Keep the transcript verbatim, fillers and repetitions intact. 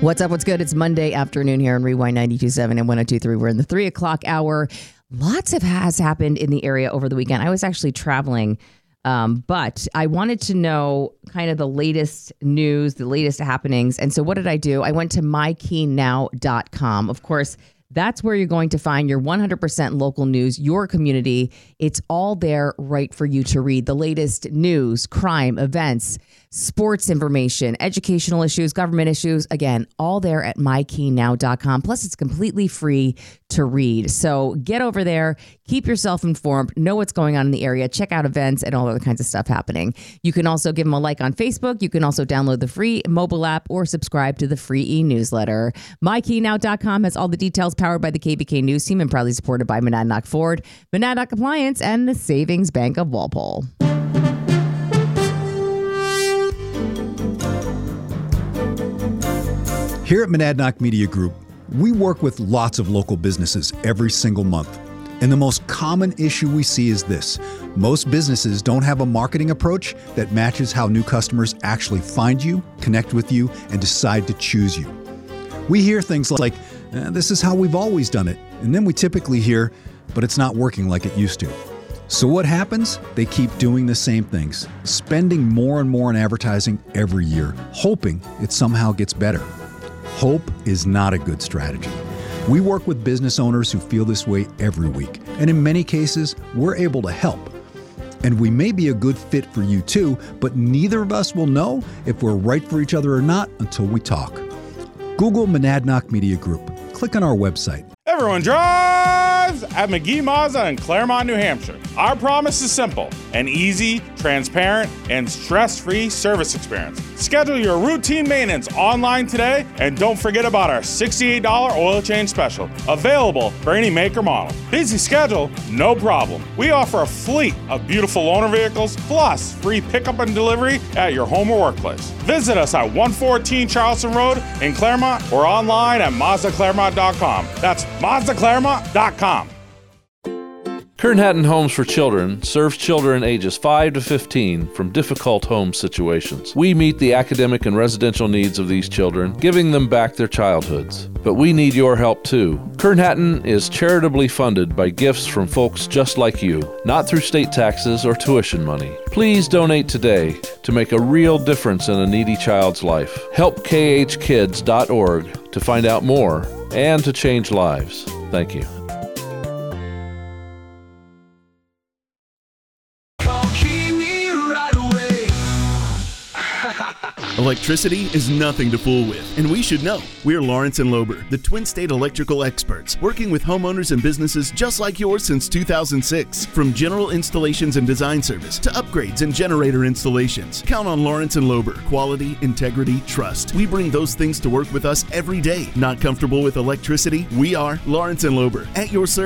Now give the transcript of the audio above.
What's up? What's good? It's Monday afternoon here on Rewind ninety-two point seven and one oh two point three. We're in the three o'clock hour. Lots of has happened in the area over the weekend. I was actually traveling, um, but I wanted to know kind of the latest news, the latest happenings. And so what did I do? I went to my key now dot com. Of course, that's where you're going to find your one hundred percent local news, your community. It's all there right for you to read. The latest news, crime, events, sports information, educational issues, government issues. Again, all there at my key now dot com. Plus, it's completely free to read. So get over there, keep yourself informed, know what's going on in the area, check out events and all other kinds of stuff happening. You can also give them a like on Facebook. You can also download the free mobile app or subscribe to the free e-newsletter. my key now dot com has all the details, powered by the K B K News Team and proudly supported by Monadnock Ford, Monadnock Appliance, and the Savings Bank of Walpole. Here at Monadnock Media Group, we work with lots of local businesses every single month. And the most common issue we see is this. Most businesses don't have a marketing approach that matches how new customers actually find you, connect with you, and decide to choose you. We hear things like, eh, this is how we've always done it. And then we typically hear, but it's not working like it used to. So what happens? They keep doing the same things, spending more and more on advertising every year, hoping it somehow gets better. Hope is not a good strategy. We work with business owners who feel this way every week, and in many cases, we're able to help. And we may be a good fit for you too, but neither of us will know if we're right for each other or not until we talk. Google Monadnock Media Group. Click on our website. Everyone drives at McGee Mazda in Claremont, New Hampshire. Our promise is simple: an easy, transparent, and stress-free service experience. Schedule your routine maintenance online today, and don't forget about our sixty-eight dollars oil change special, available for any make or model. Busy schedule? No problem. We offer a fleet of beautiful loaner vehicles, plus free pickup and delivery at your home or workplace. Visit us at one fourteen Charleston Road in Claremont or online at Mazda Claremont dot com. That's Mazda Claremont dot com. Kern Hatton Homes for Children serves children ages five to fifteen from difficult home situations. We meet the academic and residential needs of these children, giving them back their childhoods. But we need your help too. Kern Hatton is charitably funded by gifts from folks just like you, not through state taxes or tuition money. Please donate today to make a real difference in a needy child's life. help k h kids dot org to find out more and to change lives. Thank you. Electricity is nothing to fool with, and we should know. We're Lawrence and Lober, the Twin State electrical experts, working with homeowners and businesses just like yours since two thousand six. From general installations and design service to upgrades and generator installations, count on Lawrence and Lober. Quality, integrity, trust. We bring those things to work with us every day. Not comfortable with electricity? We are Lawrence and Lober, at your service.